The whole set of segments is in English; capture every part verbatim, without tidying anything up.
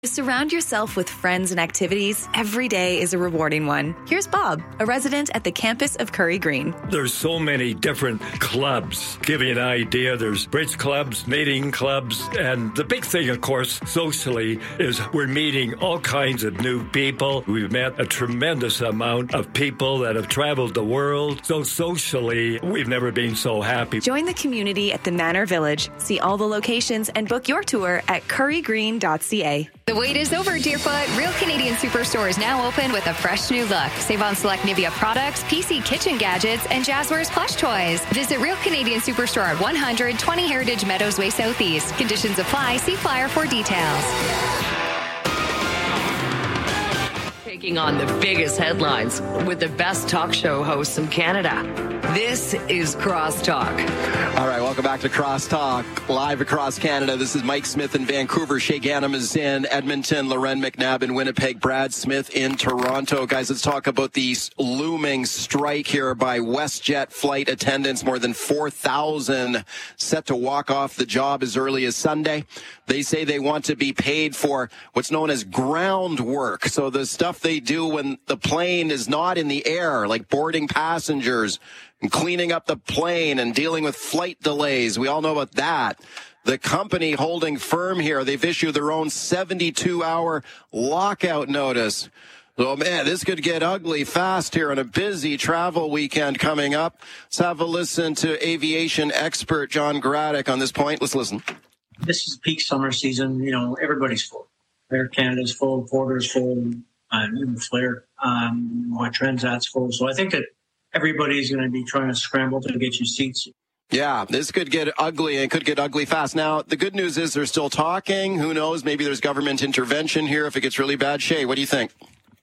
Surround yourself with friends and activities. Every day is a rewarding one. Here's Bob, a resident at the campus of Curry Green. There's so many different clubs. Give you an idea, there's bridge clubs, knitting clubs, and the big thing, of course, socially, is we're meeting all kinds of new people. We've met a tremendous amount of people that have traveled the world. So socially, we've never been so happy. Join the community at the Manor Village. See all the locations and book your tour at curry green dot c a. The wait is over, Deerfoot. Real Canadian Superstore is now open with a fresh new look. Save on select Nivea products, P C kitchen gadgets, and Jazzwares plush toys. Visit Real Canadian Superstore at one hundred twenty Heritage Meadows Way Southeast. Conditions apply. See flyer for details. Taking on the biggest headlines with the best talk show hosts in Canada. This is Crosstalk. All right, welcome back to Crosstalk, live across Canada. This is Mike Smith in Vancouver. Shay Ghanem is in Edmonton. Loren McNabb in Winnipeg. Brad Smith in Toronto. Guys, let's talk about the looming strike here by WestJet flight attendants. More than four thousand set to walk off the job as early as Sunday. They say they want to be paid for what's known as ground work. So the stuff they do when the plane is not in the air, like boarding passengers and cleaning up the plane and dealing with flight delays. We all know about that. The company holding firm here, they've issued their own seventy-two hour lockout notice. So, man, this could get ugly fast here on a busy travel weekend coming up. Let's have a listen to aviation expert John Graddick on this point. Let's listen. This is peak summer season. You know, everybody's full. Air Canada's full, Porter's full, uh, even Flair, um, Transat's full. So I think that everybody's going to be trying to scramble to get you seats. Yeah, this could get ugly and could get ugly fast. Now, the good news is they're still talking. Who knows? Maybe there's government intervention here if it gets really bad. Shay, what do you think?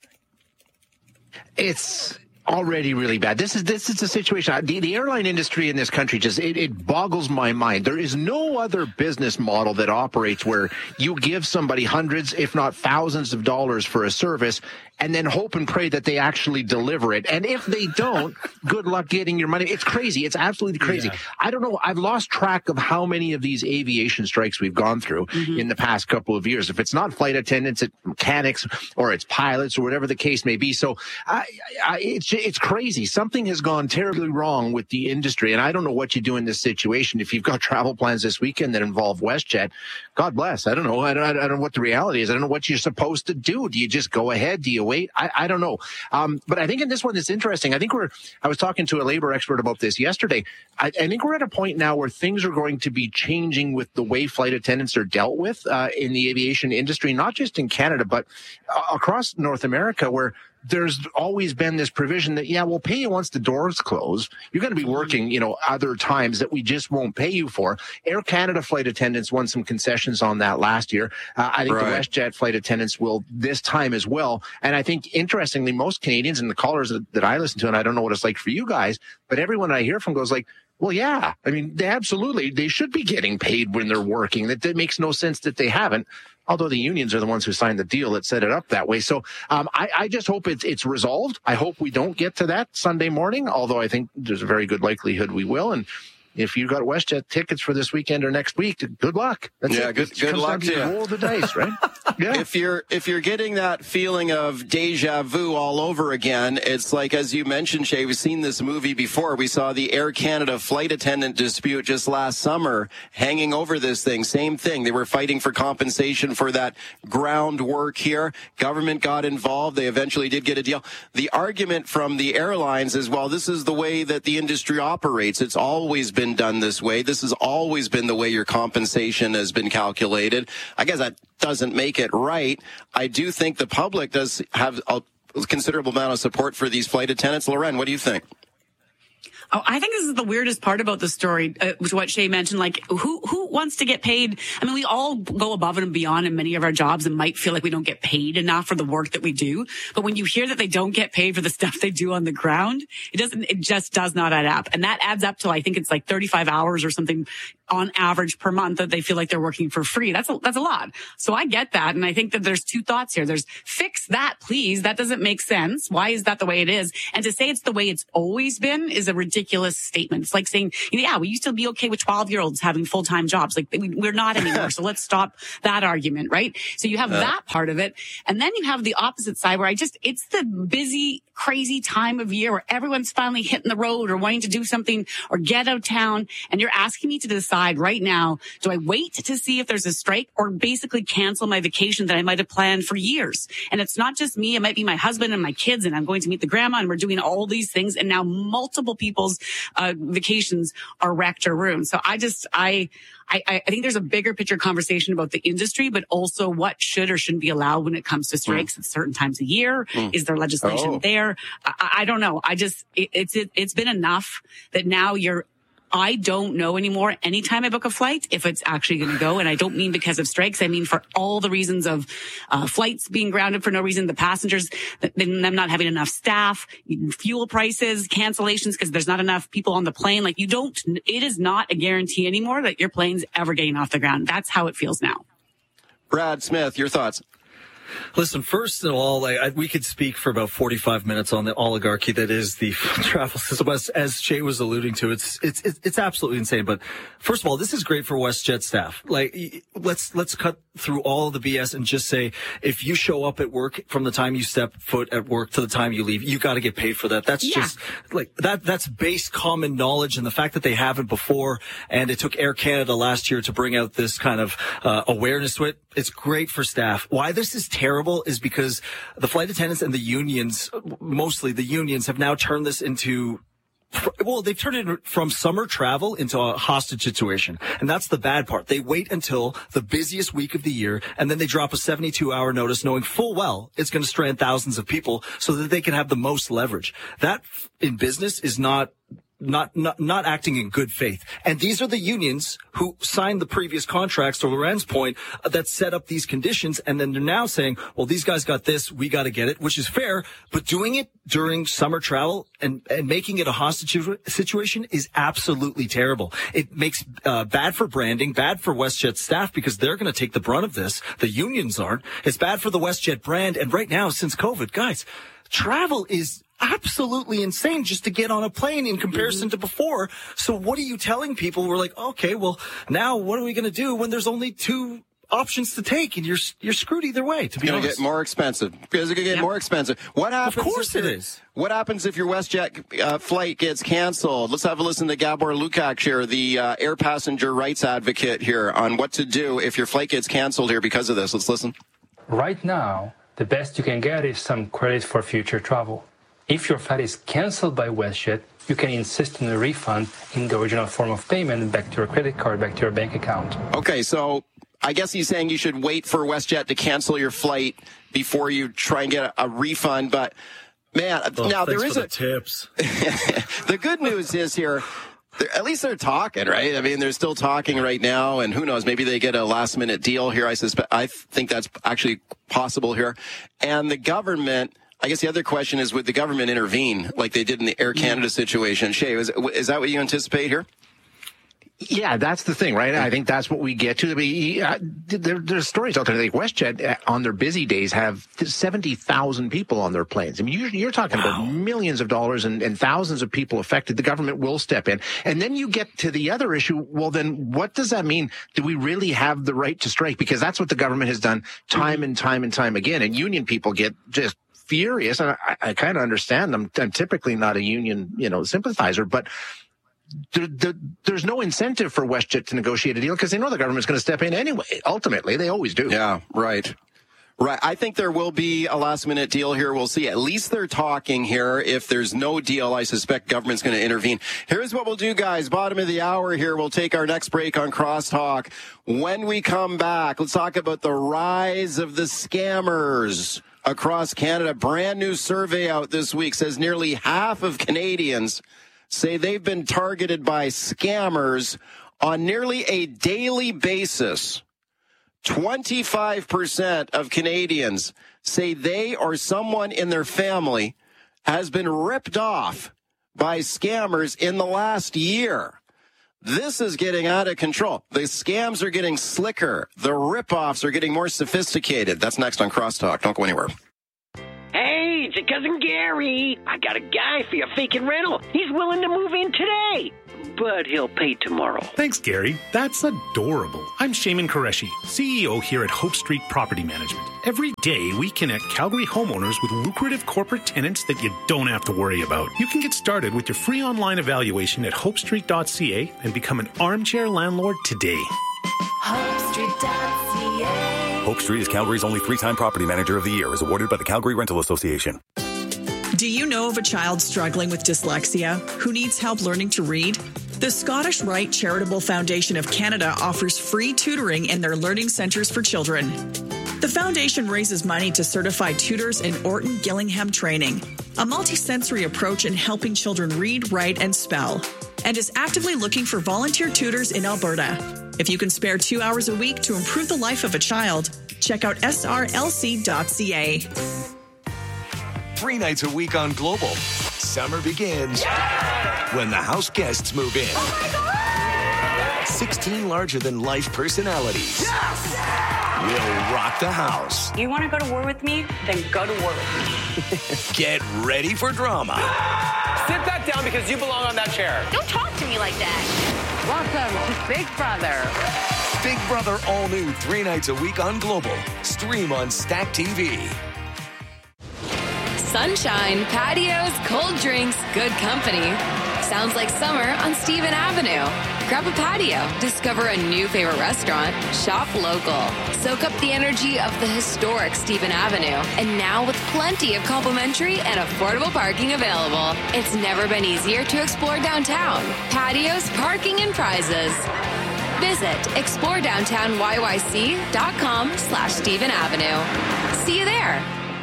It's already really bad. This is this is a situation. The, the airline industry in this country just it, it boggles my mind. There is no other business model that operates where you give somebody hundreds, if not thousands, of dollars for a service, and then hope and pray that they actually deliver it. And if they don't, good luck getting your money. It's crazy. It's absolutely crazy. Yeah. I don't know. I've lost track of how many of these aviation strikes we've gone through mm-hmm. in the past couple of years. If it's not flight attendants, it's mechanics or it's pilots or whatever the case may be. So I, I, it's it's crazy. Something has gone terribly wrong with the industry. And I don't know what you do in this situation. If you've got travel plans this weekend that involve WestJet, God bless. I don't know. I don't, I don't know what the reality is. I don't know what you're supposed to do. Do you just go ahead? Do you wait? I, I don't know. Um, but I think in this one, it's interesting. I think we're, I was talking to a labor expert about this yesterday. I, I think we're at a point now where things are going to be changing with the way flight attendants are dealt with uh, in the aviation industry, not just in Canada, but uh, across North America, where there's always been this provision that, yeah, we'll pay you once the doors close. You're going to be working, you know, other times that we just won't pay you for. Air Canada flight attendants won some concessions on that last year. Uh, I think right. the WestJet flight attendants will this time as well. And I think, interestingly, most Canadians and the callers that, that I listen to, and I don't know what it's like for you guys, but everyone I hear from goes like, well, yeah, I mean, they absolutely, they should be getting paid when they're working. That, that makes no sense that they haven't. Although the unions are the ones who signed the deal that set it up that way. So um, I, I just hope it's, it's resolved. I hope we don't get to that Sunday morning, although I think there's a very good likelihood we will. And if you got WestJet tickets for this weekend or next week, good luck. That's yeah, it. good, it good luck to you. Roll the dice, right? Yeah. If you're if you're getting that feeling of deja vu all over again, it's like, as you mentioned, Shay, we've seen this movie before. We saw the Air Canada flight attendant dispute just last summer hanging over this thing. Same thing. They were fighting for compensation for that ground work here. Government got involved. They eventually did get a deal. The argument from the airlines is, well, this is the way that the industry operates. It's always been done this way. This has always been the way your compensation has been calculated. I guess that doesn't make it right. I do think the public does have a considerable amount of support for these flight attendants. Loren, what do you think? Oh, I think this is the weirdest part about the story, uh, which what Shay mentioned. Like, who who wants to get paid? I mean, we all go above and beyond in many of our jobs and might feel like we don't get paid enough for the work that we do. But when you hear that they don't get paid for the stuff they do on the ground, it doesn't. It just does not add up, and that adds up to, I think it's like thirty-five hours or something on average per month that they feel like they're working for free. That's a, that's a lot. So I get that. And I think that there's two thoughts here. There's fix that, please. That doesn't make sense. Why is that the way it is? And to say it's the way it's always been is a ridiculous statement. It's like saying, yeah, we used to be okay with twelve year olds having full-time jobs. Like we're not anymore. So let's stop that argument, right? So you have uh, that part of it. And then you have the opposite side where I just, it's the busy, crazy time of year where everyone's finally hitting the road or wanting to do something or get out of town. And you're asking me to decide right now, do I wait to see if there's a strike or basically cancel my vacation that I might have planned for years? And it's not just me. It might be my husband and my kids, and I'm going to meet the grandma, and we're doing all these things. And now multiple people's uh, vacations are wrecked or ruined. So I just, I, I, I think there's a bigger picture conversation about the industry, but also what should or shouldn't be allowed when it comes to strikes mm. at certain times of year. Mm. Is there legislation oh. there? I, I don't know. I just, it, it's, it, it's been enough that now you're, I don't know anymore anytime I book a flight if it's actually going to go. And I don't mean because of strikes. I mean for all the reasons of uh, flights being grounded for no reason, the passengers, them not having enough staff, fuel prices, cancellations because there's not enough people on the plane. Like you don't, it is not a guarantee anymore that your plane's ever getting off the ground. That's how it feels now. Brad Smith, your thoughts? Listen, first of all, I, I, we could speak for about forty-five minutes on the oligarchy that is the travel system. As, as Shay was alluding to, it's, it's, it's, it's absolutely insane. But first of all, this is great for WestJet staff. Like, let's, let's cut through all the B S and just say, if you show up at work from the time you step foot at work to the time you leave, you got to get paid for that. That's yeah. just like that, that's base common knowledge. And the fact that they haven't before, and it took Air Canada last year to bring out this kind of, uh, awareness to it. It's great for staff. Why this is terrible is because the flight attendants and the unions, mostly the unions, have now turned this into, well, they've turned it from summer travel into a hostage situation. And that's the bad part. They wait until the busiest week of the year, and then they drop a seventy-two hour notice knowing full well it's going to strand thousands of people so that they can have the most leverage. That in business is not Not, not, not acting in good faith. And these are the unions who signed the previous contracts, to Loren's point, uh, that set up these conditions. And then they're now saying, well, these guys got this, we got to get it, which is fair. But doing it during summer travel and, and making it a hostage situation is absolutely terrible. It makes, uh, bad for branding, bad for WestJet staff because they're going to take the brunt of this. The unions aren't. It's bad for the WestJet brand. And right now, since COVID, guys, travel is absolutely insane just to get on a plane in comparison mm-hmm. to before. So what are you telling people? We're like, okay, well, now what are we going to do when there's only two options to take and you're you're screwed either way, to be it's honest. It's going to get more expensive. It's going to get yep. more expensive. What happens? Of course it is. What happens if your WestJet uh, flight gets canceled? Let's have a listen to Gabor Lukács here, the uh, air passenger rights advocate here, on what to do if your flight gets canceled here because of this. Let's listen. Right now, the best you can get is some credit for future travel. If your flight is canceled by WestJet, you can insist on a refund in the original form of payment back to your credit card, back to your bank account. Okay, so I guess he's saying you should wait for WestJet to cancel your flight before you try and get a, a refund. But, man, oh, now there is for a... the tips. The good news is here... At least they're talking, right? I mean, they're still talking right now, and who knows? Maybe they get a last-minute deal here. I suspect. I think that's actually possible here. And the government, I guess the other question is, would the government intervene like they did in the Air Canada situation? Shay, is, is that what you anticipate here? Yeah, that's the thing, right? I think that's what we get to. I mean, uh, there, there's stories out there. Like WestJet, uh, on their busy days, have seventy thousand people on their planes. I mean, you're, you're talking wow. about millions of dollars and, and thousands of people affected. The government will step in. And then you get to the other issue. Well, then what does that mean? Do we really have the right to strike? Because that's what the government has done time and time and time again. And union people get just furious. And I, I kind of understand them. I'm typically not a union, you know, sympathizer, but There, there, there's no incentive for WestJet to negotiate a deal because they know the government's going to step in anyway. Ultimately, they always do. Yeah, right. Right. I think there will be a last-minute deal here. We'll see. At least they're talking here. If there's no deal, I suspect government's going to intervene. Here's what we'll do, guys. Bottom of the hour here. We'll take our next break on Crosstalk. When we come back, let's talk about the rise of the scammers across Canada. Brand new survey out this week says nearly half of Canadians say they've been targeted by scammers on nearly a daily basis. twenty-five percent of Canadians say they or someone in their family has been ripped off by scammers in the last year. This is getting out of control. The scams are getting slicker. The rip-offs are getting more sophisticated. That's next on Crosstalk. Don't go anywhere. Hey, it's your cousin Gary. I got a guy for your vacant rental. He's willing to move in today, but he'll pay tomorrow. Thanks, Gary. That's adorable. I'm Shaman Qureshi, C E O here at Hope Street Property Management. Every day, we connect Calgary homeowners with lucrative corporate tenants that you don't have to worry about. You can get started with your free online evaluation at hope street dot c a and become an armchair landlord today. hope street dot c a Hope Street is Calgary's only three-time Property Manager of the Year, is awarded by the Calgary Rental Association. Do you know of a child struggling with dyslexia who needs help learning to read? The Scottish Rite Charitable Foundation of Canada offers free tutoring in their learning centres for children. The foundation raises money to certify tutors in Orton Gillingham training, a multisensory approach in helping children read, write, and spell, and is actively looking for volunteer tutors in Alberta. If you can spare two hours a week to improve the life of a child, check out s r l c dot c a. Three nights a week on Global. Summer begins yeah! when the house guests move in. Oh my God! sixteen larger-than-life personalities yes! will rock the house. You want to go to war with me? Then go to war with me. Get ready for drama. Sit that down because you belong on that chair. Don't talk to me like that. Welcome to Big Brother. Big Brother all new three nights a week on Global. Stream on Stack T V. Sunshine, patios, cold drinks, good company. Sounds like summer on Stephen Avenue. Grab a patio, discover a new favorite restaurant, shop local. Soak up the energy of the historic Stephen Avenue. And now with plenty of complimentary and affordable parking available. It's never been easier to explore downtown. Patios, parking, and prizes. Visit explore downtown y y c dot com slash Stephen Avenue. See you there.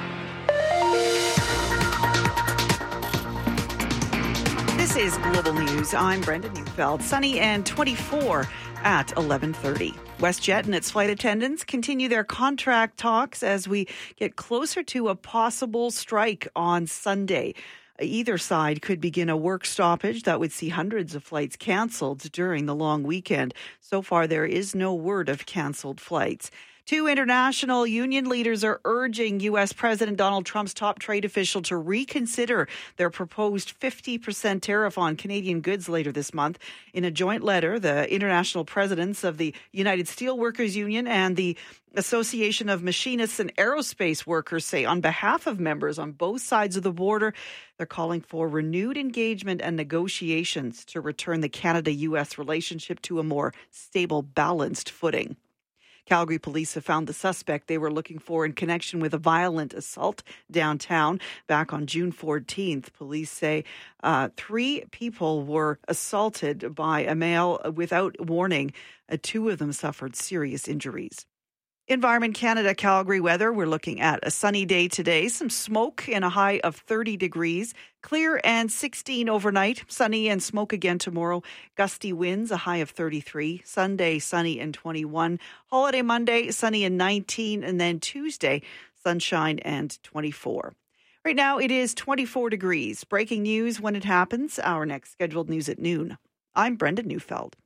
This is Global News. I'm Brenda Neufeld. Sunny and twenty-four at eleven thirty. WestJet and its flight attendants continue their contract talks as we get closer to a possible strike on Sunday. Either side could begin a work stoppage that would see hundreds of flights canceled during the long weekend. So far, there is no word of canceled flights. Two international union leaders are urging U S President Donald Trump's top trade official to reconsider their proposed fifty percent tariff on Canadian goods later this month. In a joint letter, the international presidents of the United Steelworkers Union and the Association of Machinists and Aerospace Workers say on behalf of members on both sides of the border, they're calling for renewed engagement and negotiations to return the Canada-U S relationship to a more stable, balanced footing. Calgary police have found the suspect they were looking for in connection with a violent assault downtown back on June fourteenth. Police say uh, three people were assaulted by a male without warning. Uh, two of them suffered serious injuries. Environment Canada Calgary weather. We're looking at a sunny day today. Some smoke and a high of thirty degrees. Clear and sixteen overnight. Sunny and smoke again tomorrow. Gusty winds, a high of thirty-three. Sunday, sunny and twenty-one. Holiday Monday, sunny and nineteen. And then Tuesday, sunshine and twenty-four. Right now, it is twenty-four degrees. Breaking news when it happens. Our next scheduled news at noon. I'm Brenda Neufeld.